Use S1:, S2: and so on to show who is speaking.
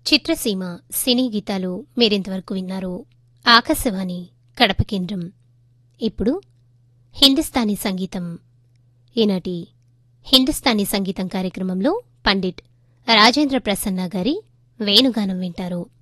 S1: చిత్రసీమ సినీ గీతాలు మీరింతవరకు విన్నారు. ఆకాశవాణి కడప కేంద్రం. ఇప్పుడు హిందుస్థానీ సంగీతం. ఈనాటి హిందుస్థానీ సంగీతం కార్యక్రమంలో పండిట్ రాజేంద్ర ప్రసన్న గారి వేణుగానం వింటారు.